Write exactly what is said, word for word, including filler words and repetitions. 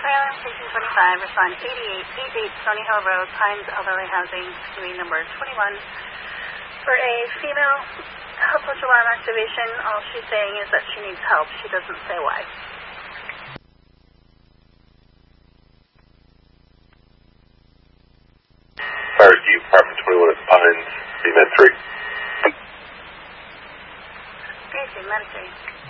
Trailer Station twenty-five, respond eighty-eight eighty-eight Stony Hill Road, Pines Elderly Housing, Q E number twenty-one. For a female helpless alarm activation, all she's saying is that she needs help. She doesn't say why. Fire Chief, Department twenty-one at Pines, C M E D three. Okay, C M E D three.